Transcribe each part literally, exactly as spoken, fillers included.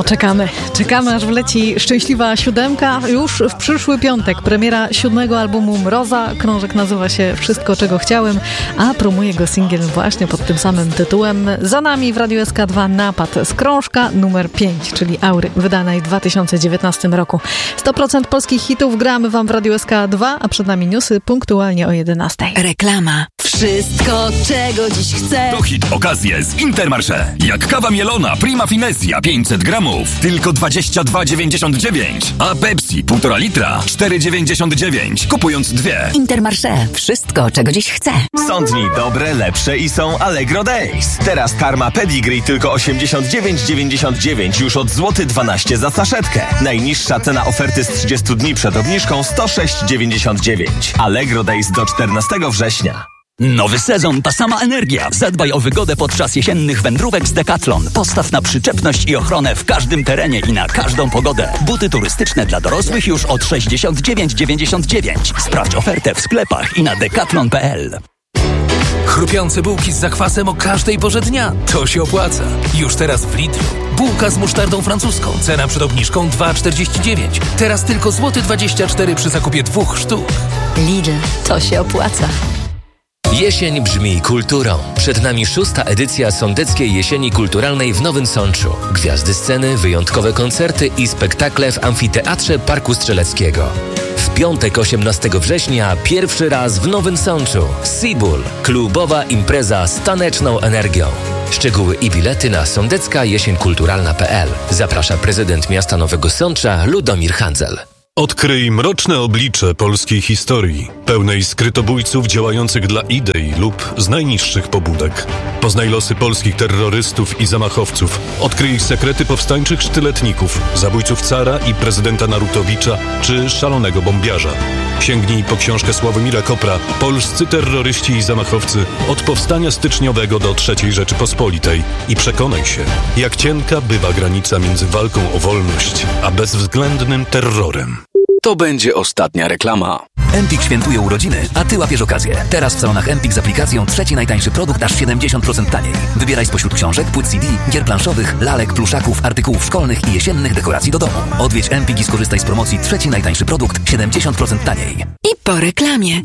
No, czekamy. Czekamy, aż wleci szczęśliwa siódemka. Już w przyszły piątek premiera siódmego albumu Mroza. Krążek nazywa się Wszystko, czego chciałem, a promuje go singiel właśnie pod tym samym tytułem. Za nami w Radiu S K dwa napad z krążka numer pięć, czyli Aury, wydanej w dwa tysiące dziewiętnastym roku. sto procent polskich hitów gramy wam w Radiu S K dwa, a przed nami newsy punktualnie o jedenastej. Reklama. Wszystko, czego dziś chcę. To hit okazje z Intermarché. Jak kawa mielona Prima Finesia pięćset gramów, tylko dwadzieścia dwa dziewięćdziesiąt dziewięć, a Pepsi półtora litra cztery dziewięćdziesiąt dziewięć, kupując dwie. Intermarché. Wszystko, czego dziś chcę. Są dni dobre, lepsze i są Allegro Days. Teraz karma Pedigree tylko osiemdziesiąt dziewięć dziewięćdziesiąt dziewięć już od złoty dwanaście za saszetkę. Najniższa cena oferty z trzydziestu dni przed obniżką sto sześć dziewięćdziesiąt dziewięć. Allegro Days do czternastego września. Nowy sezon, ta sama energia. Zadbaj o wygodę podczas jesiennych wędrówek z Decathlon. Postaw na przyczepność i ochronę w każdym terenie i na każdą pogodę. Buty turystyczne dla dorosłych już od sześćdziesiąt dziewięć dziewięćdziesiąt dziewięć. Sprawdź ofertę w sklepach i na decathlon kropka p l. Chrupiące bułki z zakwasem o każdej porze dnia. To się opłaca. Już teraz w Lidlu. Bułka z musztardą francuską. Cena przed obniżką dwa czterdzieści dziewięć. Teraz tylko złoty dwadzieścia cztery przy zakupie dwóch sztuk. Lidl. To się opłaca. Jesień brzmi kulturą. Przed nami szósta edycja Sądeckiej Jesieni Kulturalnej w Nowym Sączu. Gwiazdy sceny, wyjątkowe koncerty i spektakle w Amfiteatrze Parku Strzeleckiego. W piątek osiemnastego września pierwszy raz w Nowym Sączu. Seabull. Klubowa impreza z taneczną energią. Szczegóły i bilety na sądecka jesień kulturalna kropka p l. Zaprasza prezydent miasta Nowego Sącza Ludomir Handzel. Odkryj mroczne oblicze polskiej historii, pełnej skrytobójców działających dla idei lub z najniższych pobudek. Poznaj losy polskich terrorystów i zamachowców. Odkryj ich sekrety powstańczych sztyletników, zabójców cara i prezydenta Narutowicza czy szalonego bombiarza. Sięgnij po książkę Sławomira Kopra Polscy terroryści i zamachowcy od powstania styczniowego do trzeciej Rzeczypospolitej i przekonaj się, jak cienka bywa granica między walką o wolność a bezwzględnym terrorem. To będzie ostatnia reklama. Empik świętuje urodziny, a ty łapiesz okazję. Teraz w salonach Empik z aplikacją trzeci najtańszy produkt aż siedemdziesiąt procent taniej. Wybieraj spośród książek, płyt C D, gier planszowych, lalek, pluszaków, artykułów szkolnych i jesiennych dekoracji do domu. Odwiedź Empik i skorzystaj z promocji trzeci najtańszy produkt siedemdziesiąt procent taniej. I po reklamie.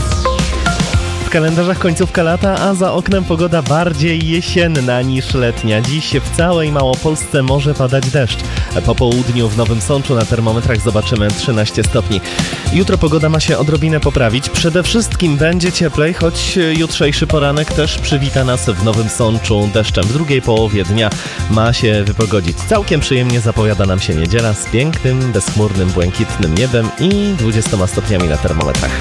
W kalendarzach końcówka lata, a za oknem pogoda bardziej jesienna niż letnia. Dziś w całej Małopolsce może padać deszcz. Po południu w Nowym Sączu na termometrach zobaczymy trzynaście stopni. Jutro pogoda ma się odrobinę poprawić. Przede wszystkim będzie cieplej, choć jutrzejszy poranek też przywita nas w Nowym Sączu deszczem. W drugiej połowie dnia ma się wypogodzić. Całkiem przyjemnie zapowiada nam się niedziela z pięknym, bezchmurnym, błękitnym niebem i dwudziestoma stopniami na termometrach.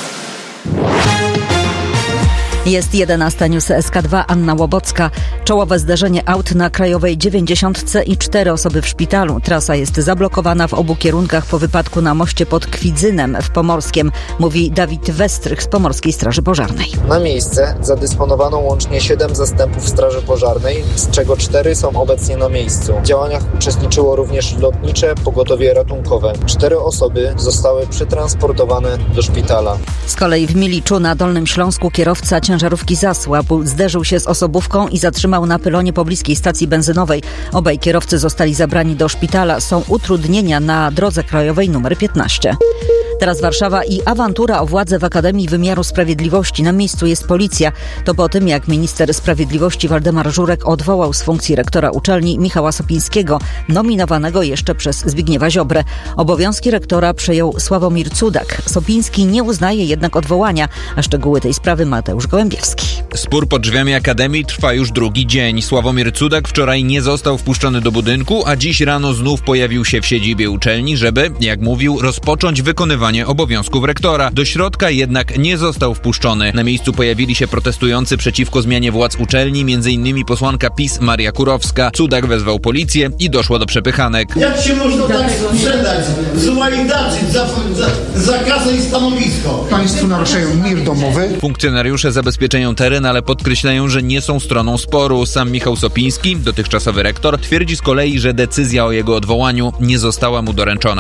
Jest jedenasta, news S K dwa, Anna Łobocka. Czołowe zderzenie aut na Krajowej dziewięćdziesiątce i cztery osoby w szpitalu. Trasa jest zablokowana w obu kierunkach po wypadku na moście pod Kwidzynem w Pomorskiem, mówi Dawid Westrych z Pomorskiej Straży Pożarnej. Na miejsce zadysponowano łącznie siedem zastępów Straży Pożarnej, z czego cztery są obecnie na miejscu. W działaniach uczestniczyło również lotnicze pogotowie ratunkowe. Cztery osoby zostały przetransportowane do szpitala. Z kolei w Miliczu na Dolnym Śląsku kierowca ciężarówki zasłabł, zderzył się z osobówką i zatrzymał na pylonie pobliskiej stacji benzynowej. Obaj kierowcy zostali zabrani do szpitala. Są utrudnienia na drodze krajowej numer piętnaście. Teraz Warszawa i awantura o władzę w Akademii Wymiaru Sprawiedliwości. Na miejscu jest policja. To po tym, jak minister sprawiedliwości Waldemar Żurek odwołał z funkcji rektora uczelni Michała Sopińskiego, nominowanego jeszcze przez Zbigniewa Ziobrę. Obowiązki rektora przejął Sławomir Cudak. Sopiński nie uznaje jednak odwołania, a szczegóły tej sprawy Mateusz Gołębiewski. Spór pod drzwiami Akademii trwa już drugi dzień. Sławomir Cudak wczoraj nie został wpuszczony do budynku, a dziś rano znów pojawił się w siedzibie uczelni, żeby, jak mówił, rozpocząć wykonywanie obowiązków rektora. Do środka jednak nie został wpuszczony. Na miejscu pojawili się protestujący przeciwko zmianie władz uczelni, między innymi posłanka PiS Maria Kurowska. Cudak wezwał policję i doszło do przepychanek. Jak się można tak sprzedać? Złajdaczyć, za, za, za kasę i stanowisko. Państwo naruszają mir domowy. Funkcjonariusze zabezpieczają teren, ale podkreślają, że nie są stroną sporu. Sam Michał Sopiński, dotychczasowy rektor, twierdzi z kolei, że decyzja o jego odwołaniu nie została mu doręczona.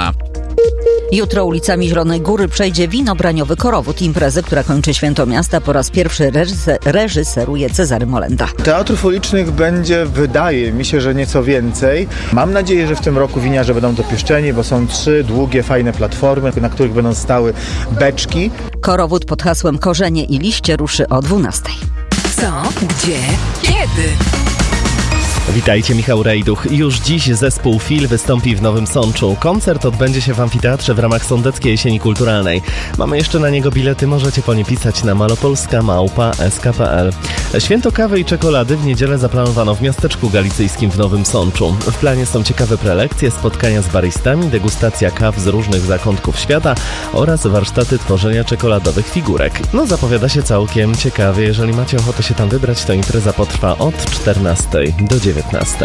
Jutro ulicami Zielonej Góry przejdzie winobraniowy korowód imprezy, która kończy Święto Miasta. Po raz pierwszy reżyser, reżyseruje Cezary Molenda. Teatrów ulicznych będzie, wydaje mi się, że nieco więcej. Mam nadzieję, że w tym roku winiarze będą dopieszczeni, bo są trzy długie, fajne platformy, na których będą stały beczki. Korowód pod hasłem Korzenie i liście ruszy o dwunastej. Co? Gdzie? Kiedy? Witajcie, Michał Rejduch. Już dziś zespół Fil wystąpi w Nowym Sączu. Koncert odbędzie się w amfiteatrze w ramach Sądeckiej Jesieni Kulturalnej. Mamy jeszcze na niego bilety, możecie po nie pisać na malopolska małpa s k kropka p l. Święto kawy i czekolady w niedzielę zaplanowano w miasteczku galicyjskim w Nowym Sączu. W planie są ciekawe prelekcje, spotkania z baristami, degustacja kaw z różnych zakątków świata oraz warsztaty tworzenia czekoladowych figurek. No zapowiada się całkiem ciekawie. Jeżeli macie ochotę się tam wybrać, to impreza potrwa od czternastej do dziewiętnastej.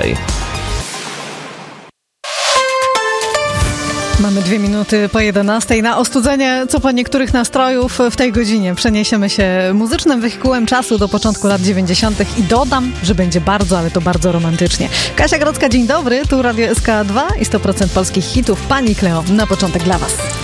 Mamy dwie minuty po jedenastej. Na ostudzenie co po niektórych nastrojów w tej godzinie przeniesiemy się muzycznym wehikułem czasu do początku lat dziewięćdziesiątych i dodam, że będzie bardzo, ale to bardzo romantycznie. Kasia Grodzka, dzień dobry, tu Radio S K dwa i sto procent polskich hitów. Pani Kleo, na początek dla Was.